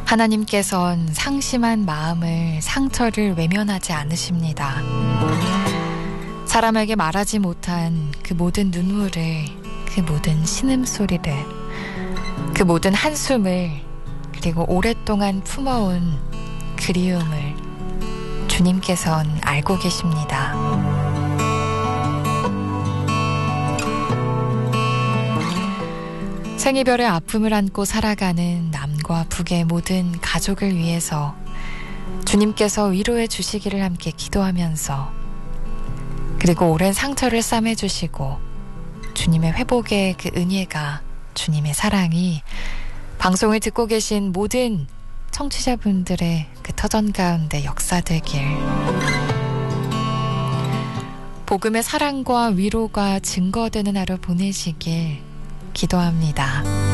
하나님께선 상심한 마음을, 상처를 외면하지 않으십니다. 사람에게 말하지 못한 그 모든 눈물을, 그 모든 신음소리를, 그 모든 한숨을, 그리고 오랫동안 품어온 그리움을 주님께선 알고 계십니다. 생이별의 아픔을 안고 살아가는 남과 북의 모든 가족을 위해서 주님께서 위로해 주시기를 함께 기도하면서, 그리고 오랜 상처를 싸매주시고 주님의 회복의 그 은혜가, 주님의 사랑이 방송을 듣고 계신 모든 청취자분들의 그 터전 가운데 역사되길, 복음의 사랑과 위로가 증거되는 하루 보내시길 기도합니다.